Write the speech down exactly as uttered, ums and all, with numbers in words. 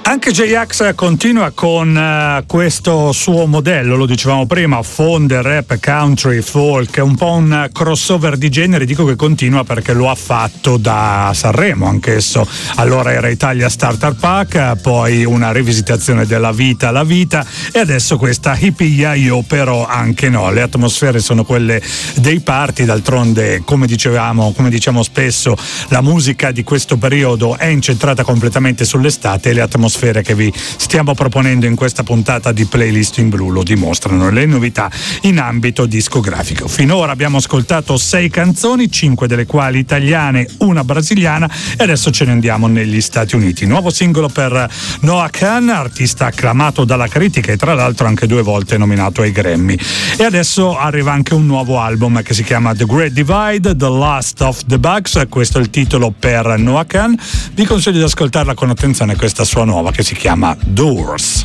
Anche J-Ax continua con uh, questo suo modello, lo dicevamo prima, fonde rap, country, folk, un po' un crossover di generi. Dico che continua perché lo ha fatto da Sanremo anch'esso. Allora era Italia Starter Pack, poi una rivisitazione della Vita la Vita e adesso questa Hippie Io, però anche no. Le atmosfere sono quelle dei party, d'altronde come dicevamo, come diciamo spesso, la musica di questo periodo è incentrata completamente sull'estate e le atmosfere che vi stiamo proponendo in questa puntata di Playlist in Blu lo dimostrano, le novità in ambito discografico. Finora abbiamo ascoltato sei canzoni, cinque delle quali italiane, una brasiliana, e adesso ce ne andiamo negli Stati Uniti. Nuovo singolo per Noah Kahan, artista acclamato dalla critica e tra l'altro anche due volte nominato ai Grammy. E adesso arriva anche un nuovo album che si chiama The Great Divide, The Last of the Bugs, questo è il titolo per Noah Kahan. Vi consiglio di ascoltarla con attenzione, questa sua nuova che si chiama Doors.